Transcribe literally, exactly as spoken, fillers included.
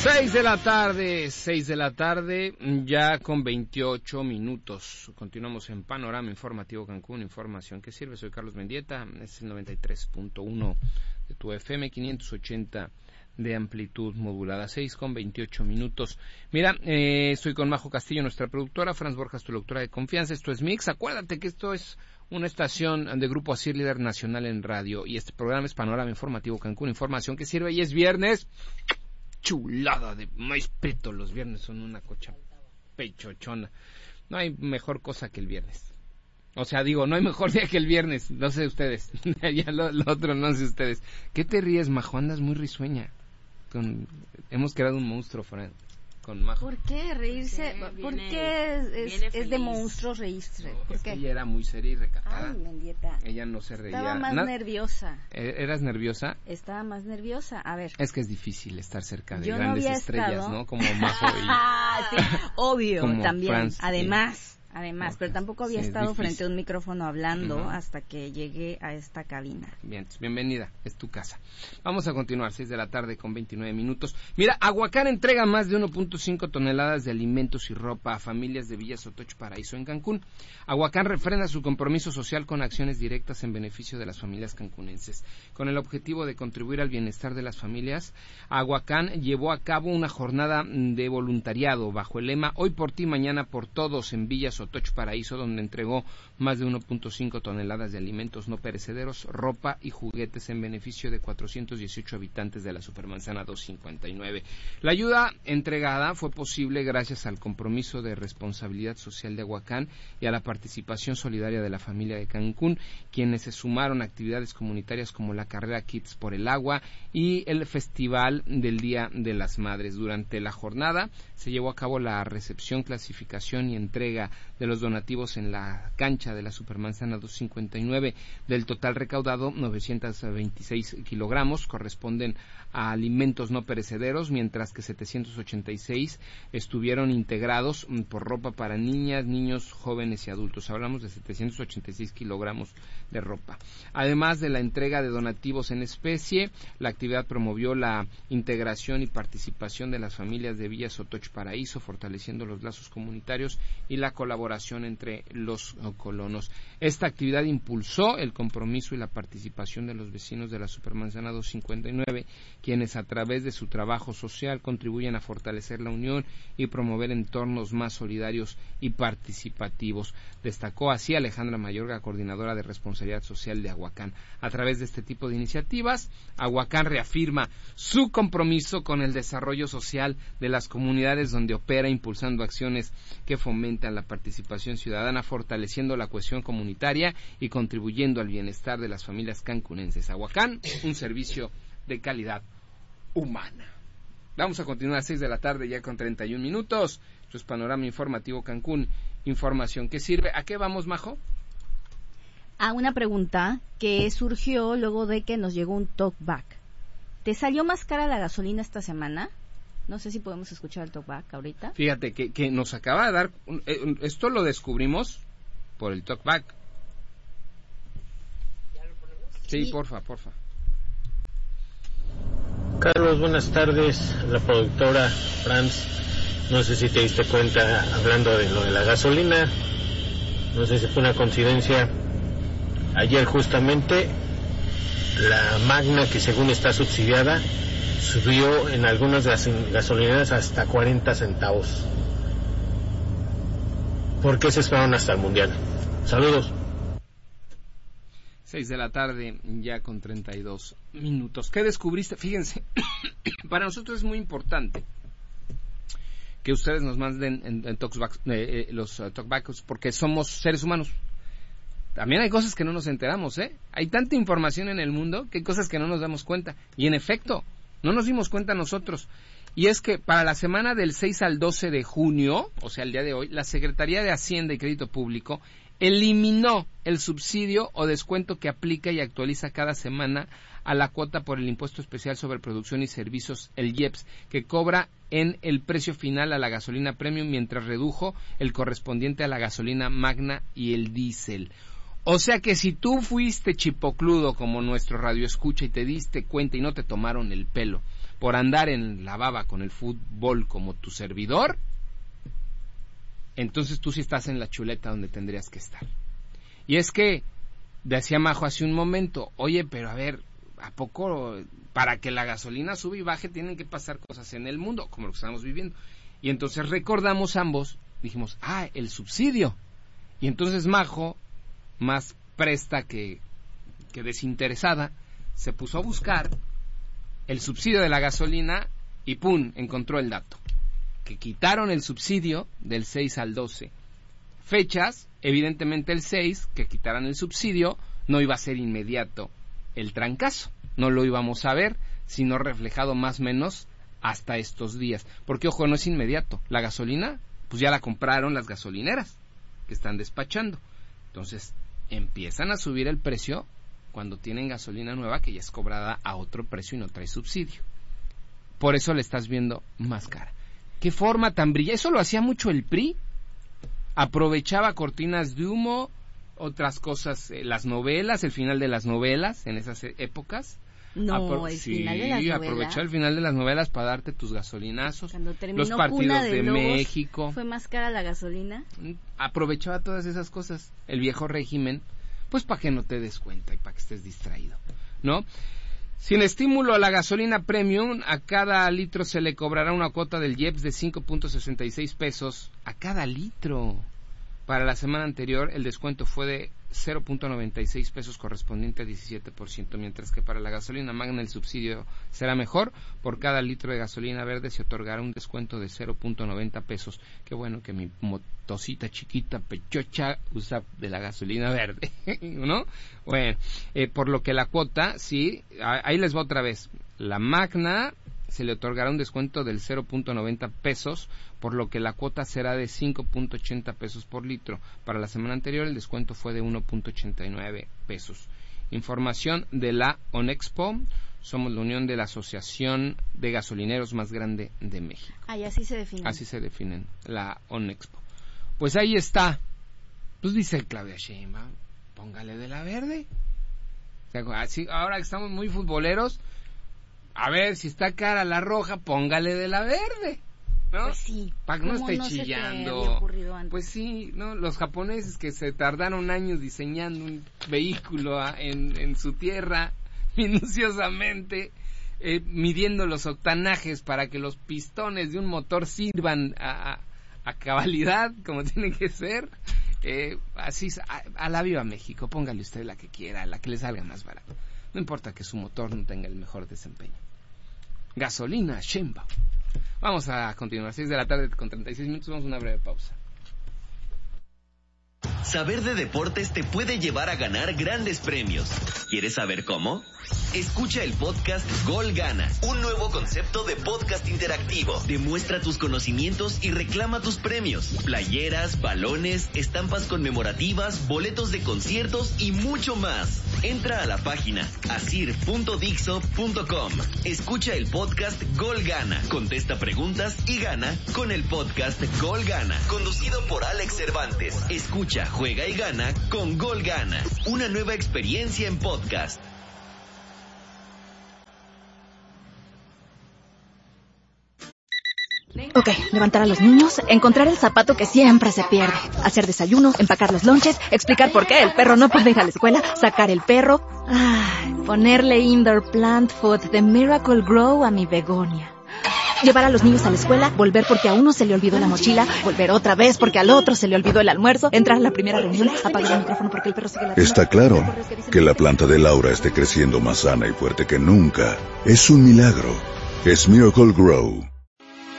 Seis de la tarde, seis de la tarde, ya con veintiocho minutos. Continuamos en Panorama Informativo Cancún, información que sirve. Soy Carlos Mendieta, es el noventa y tres punto uno de tu F M, quinientos ochenta de amplitud modulada, seis con veintiocho minutos. Mira, eh, estoy con Majo Castillo, nuestra productora, Franz Borjas, tu lectora de confianza. Esto es Mix. Acuérdate que esto es una estación de Grupo Asir, líder nacional en radio, y este programa es Panorama Informativo Cancún, información que sirve, y es viernes. Chulada de maíz preto, los viernes son una cocha pechochona. No hay mejor cosa que el viernes. O sea, digo, no hay mejor día que el viernes. No sé ustedes. Ya lo, lo otro no sé ustedes. ¿Qué te ríes, Majo? Andas muy risueña. Con... Hemos creado un monstruo, Fran, con Majo. ¿Por qué reírse? Viene, ¿Por viene, qué es, es, es de monstruos reírse? No, ¿Por es qué? que ella era muy seria y recatada. Ay, Mendieta. Ella no se reía. Estaba más Na... nerviosa. ¿Eras nerviosa? Estaba más nerviosa. A ver. Es que es difícil estar cerca de Yo grandes no estrellas, estado... ¿no? Como Majo y... Ah, sí, obvio, como también. Franz, Además... Sí. Además, Okay. pero tampoco había Sí, estado difícil. frente a un micrófono hablando Uh-huh. hasta que llegué a esta cabina. Bien, bienvenida, es tu casa. Vamos a continuar, seis de la tarde con veintinueve minutos. Mira, Aguacán entrega más de uno punto cinco toneladas de alimentos y ropa a familias de Villa Sotoch Paraíso en Cancún. Aguacán refrenda su compromiso social con acciones directas en beneficio de las familias cancunenses. Con el objetivo de contribuir al bienestar de las familias, Aguacán llevó a cabo una jornada de voluntariado bajo el lema Hoy por ti, mañana por todos en Villa Sotoch Paraíso, donde entregó más de uno punto cinco toneladas de alimentos no perecederos, ropa y juguetes en beneficio de cuatrocientos dieciocho habitantes de la Supermanzana doscientos cincuenta y nueve. La ayuda entregada fue posible gracias al compromiso de responsabilidad social de Aguacán y a la participación solidaria de la familia de Cancún, quienes se sumaron a actividades comunitarias como la carrera Kids por el Agua y el Festival del Día de las Madres. Durante la jornada se llevó a cabo la recepción, clasificación y entrega de los donativos en la cancha de la Supermanzana doscientos cincuenta y nueve. Del total recaudado, novecientos veintiséis kilogramos corresponden a alimentos no perecederos, mientras que setecientos ochenta y seis estuvieron integrados por ropa para niñas, niños, jóvenes y adultos. Hablamos de setecientos ochenta y seis kilogramos de ropa. Además de la entrega de donativos en especie, la actividad promovió la integración y participación de las familias de Villa Sotoch Paraíso, fortaleciendo los lazos comunitarios y la colaboración entre los colonos. Esta actividad impulsó el compromiso y la participación de los vecinos de la Supermanzana doscientos cincuenta y nueve, quienes a través de su trabajo social contribuyen a fortalecer la unión y promover entornos más solidarios y participativos. Destacó así Alejandra Mayorga, coordinadora de responsabilidad social de Aguacán. A través de este tipo de iniciativas, Aguacán reafirma su compromiso con el desarrollo social de las comunidades donde opera, impulsando acciones que fomentan la participación ciudadana, fortaleciendo la cohesión comunitaria y contribuyendo al bienestar de las familias cancunenses. Aguacán, un servicio de calidad humana. Vamos a continuar a seis de la tarde ya con treinta y un minutos. Esto es Panorama Informativo Cancún, información que sirve. ¿A qué vamos, Majo? A una pregunta que surgió luego de que nos llegó un talkback. ¿Te salió más cara la gasolina esta semana? No sé si podemos escuchar el talkback ahorita. Fíjate que, que nos acaba de dar... Eh, esto lo descubrimos por el talkback. ¿Ya lo ponemos? Sí, Sí. porfa, porfa. Carlos, buenas tardes. La productora Franz, no sé si te diste cuenta hablando de lo de la gasolina, no sé si fue una coincidencia. Ayer justamente la Magna, que según está subsidiada, subió en algunas gas- gasolineras hasta cuarenta centavos. ¿Por qué se esperaron hasta el Mundial? Saludos. seis de la tarde, ya con treinta y dos minutos. ¿Qué descubriste? Fíjense, para nosotros es muy importante que ustedes nos manden en, en talkbacks, eh, eh, los uh, talkbacks, porque somos seres humanos. También hay cosas que no nos enteramos, ¿eh? Hay tanta información en el mundo que hay cosas que no nos damos cuenta. Y en efecto, no nos dimos cuenta nosotros. Y es que para la semana del seis al doce de junio, o sea, el día de hoy, la Secretaría de Hacienda y Crédito Público eliminó el subsidio o descuento que aplica y actualiza cada semana a la cuota por el Impuesto Especial sobre Producción y Servicios, el I E P S, que cobra en el precio final a la gasolina premium, mientras redujo el correspondiente a la gasolina magna y el diésel. O sea que si tú fuiste chipocludo como nuestro radio escucha y te diste cuenta y no te tomaron el pelo, por andar en la baba con el fútbol como tu servidor, entonces tú sí estás en la chuleta donde tendrías que estar. Y es que, decía Majo hace un momento, oye, pero a ver, ¿a poco para que la gasolina sube y baje tienen que pasar cosas en el mundo, como lo que estamos viviendo? Y entonces recordamos ambos, dijimos, ah, el subsidio. Y entonces Majo, más presta que, que desinteresada, se puso a buscar el subsidio de la gasolina y ¡pum!, encontró el dato. Que quitaron el subsidio del seis al doce. Fechas, evidentemente el seis, que quitaran el subsidio, no iba a ser inmediato el trancazo. No lo íbamos a ver, sino reflejado más o menos hasta estos días. Porque, ojo, no es inmediato. La gasolina, pues ya la compraron las gasolineras que están despachando. Entonces, empiezan a subir el precio cuando tienen gasolina nueva que ya es cobrada a otro precio y no trae subsidio. Por eso le estás viendo más cara. ¿Qué forma tan brillante? Eso lo hacía mucho el P R I. Aprovechaba cortinas de humo, otras cosas, eh, las novelas, el final de las novelas en esas e- épocas. No, Apro- el sí, final de las novelas. aprovechaba el final de las novelas para darte tus gasolinazos. Cuando terminó Los partidos Cuna de, de Lobos, México. ¿fue más cara la gasolina? Aprovechaba todas esas cosas, el viejo régimen, pues para que no te des cuenta y para que estés distraído, ¿no? Sin estímulo a la gasolina premium, a cada litro se le cobrará una cuota del I E P S de cinco punto sesenta y seis pesos a cada litro. Para la semana anterior el descuento fue de cero punto noventa y seis pesos correspondiente a diecisiete por ciento, mientras que para la gasolina magna el subsidio será mejor. Por cada litro de gasolina verde se otorgará un descuento de cero punto noventa pesos. Qué bueno que mi motocita chiquita pechocha usa de la gasolina verde, ¿no? Bueno, eh, por lo que la cuota, sí, ahí les va otra vez. La magna se le otorgará un descuento del cero punto noventa pesos, por lo que la cuota será de cinco punto ochenta pesos por litro. Para la semana anterior el descuento fue de uno punto ochenta y nueve pesos. Información de la ONEXPO. Somos la unión de la asociación de gasolineros más grande de México. Ah, y así se definen. Así se definen, la ONEXPO. Pues ahí está. Pues dice Claudia Sheinbaum, póngale de la verde. O sea, así, ahora que estamos muy futboleros, a ver, si está cara la roja, póngale de la verde, ¿no? Pues sí. Para que no esté no chillando. Se pues sí, ¿no? Los japoneses que se tardaron años diseñando un vehículo a, en, en su tierra, minuciosamente, eh, midiendo los octanajes para que los pistones de un motor sirvan a, a, a cabalidad, como tiene que ser. Eh, así, a, a la viva México, póngale usted la que quiera, la que le salga más barata. No importa que su motor no tenga el mejor desempeño. Gasolina Sheinbaum. Vamos a continuar, seis de la tarde con treinta y seis minutos, vamos a una breve pausa. Saber de deportes te puede llevar a ganar grandes premios. ¿Quieres saber cómo? Escucha el podcast Gol Gana, un nuevo concepto de podcast interactivo. Demuestra tus conocimientos y reclama tus premios. Playeras, balones, estampas conmemorativas, boletos de conciertos y mucho más. Entra a la página asir punto dixo punto com. Escucha el podcast Gol Gana. Contesta preguntas y gana con el podcast Gol Gana. Conducido por Alex Cervantes. Escucha, juega y gana con Gol Gana. Una nueva experiencia en podcast. Ok, levantar a los niños, encontrar el zapato que siempre se pierde, hacer desayuno, empacar los lonches, explicar por qué el perro no puede ir a la escuela, sacar el perro, ay, ponerle indoor plant food de Miracle Grow a mi begonia. Llevar a los niños a la escuela, volver porque a uno se le olvidó la mochila, volver otra vez porque al otro se le olvidó el almuerzo, entrar a la primera reunión, apagar el micrófono porque el perro sigue la... Está claro que la planta de Laura esté creciendo más sana y fuerte que nunca. Es un milagro. Es Miracle Grow.